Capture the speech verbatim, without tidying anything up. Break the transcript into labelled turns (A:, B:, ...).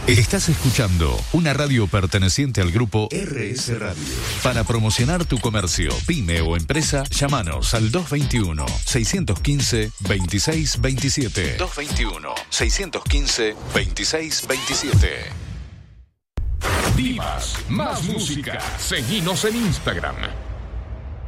A: Estás escuchando una radio perteneciente al grupo R S Radio. Para promocionar tu comercio, pyme o empresa, llámanos al dos veintiuno, seiscientos quince, veintiséis veintisiete. dos veintiuno, seiscientos quince, veintiséis veintisiete.
B: Dimas, más música. Seguinos en Instagram.